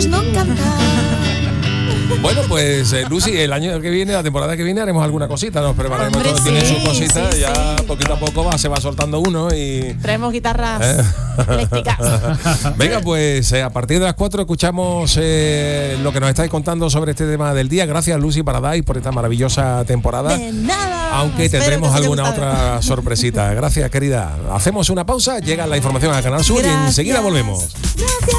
sabemos no cantar. Bueno, pues Lucy, el año que viene, la temporada que viene, haremos alguna cosita, nos prepararemos, Hombre, todo tiene sí, sus cositas, sí, ya sí. poquito a poco se va soltando uno y... Traemos guitarras eléctricas. Venga, pues a partir de las 4 escuchamos lo que nos estáis contando sobre este tema del día. Gracias, Lucy Paradise, por esta maravillosa temporada. De nada. Aunque Espero tendremos que os haya alguna gustado. otra sorpresita. Gracias, querida. Hacemos una pausa, llega la información a Canal Sur y Gracias. enseguida volvemos. Gracias.